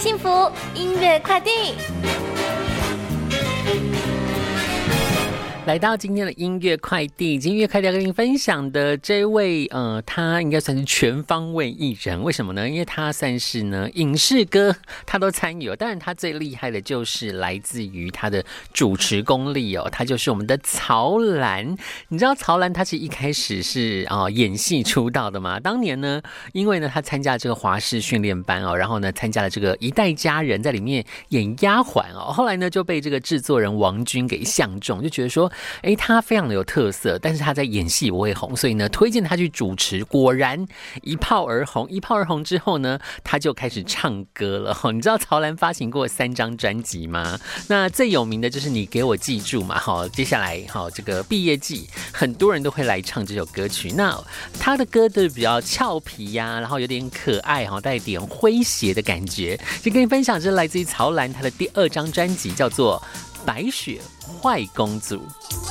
幸福音乐快递。 来到今天的音乐快递，今天音乐快递要跟您分享的这位，他应该算是全方位艺人。为什么呢？因为他算是呢影视歌他都参与。当然，他最厉害的就是来自于他的主持功力哦。他就是我们的曹兰。你知道曹兰他其实一开始是演戏出道的嘛？当年呢，因为呢他参加这个华视训练班哦，然后呢参加了这个一代佳人，在里面演丫鬟哦。后来呢就被这个制作人王军给相中，就觉得说。他非常的有特色，但是他在演戏不会红，所以呢，推荐他去主持，果然一炮而红。一炮而红之后呢，他就开始唱歌了。你知道曹兰发行过3张专辑吗？那最有名的就是你给我记住嘛。接下来这个毕业季，很多人都会来唱这首歌曲。那他的歌都比较俏皮呀，然后有点可爱带点诙谐的感觉。就跟你分享，这是来自于曹兰他的第2张专辑，叫做《白雪坏公主》。